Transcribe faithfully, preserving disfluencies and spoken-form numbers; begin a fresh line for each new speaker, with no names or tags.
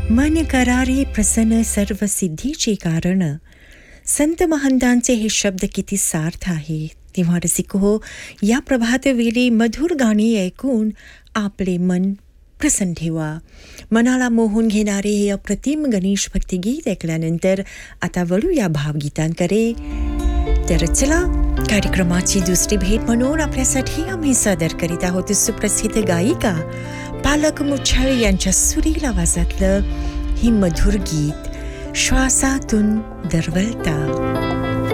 मन करारे प्रसन्न सर्व सिद्धीचे कारण. संत महंतांचे हे शब्द किती सार्थ आहे. तेव्हा रसिक हो, या प्रभात वेळी मधुर गाणी ऐकून आपले मन प्रसन्न ठेवा. मनाला मोहून घेणारे हे अप्रतिम गणेश भक्ती गीत ऐकल्यानंतर आता वळू या भावगीतांकडे. तर चला, कार्यक्रमाची दुसरी भेट म्हणून आपल्यासाठी आम्ही सादर करीत आहोत सुप्रसिद्ध गायिका पालक मुच्छळ यांच्या सुरील आवाजातलं ही मधुर गीत श्वासातून दरवळता.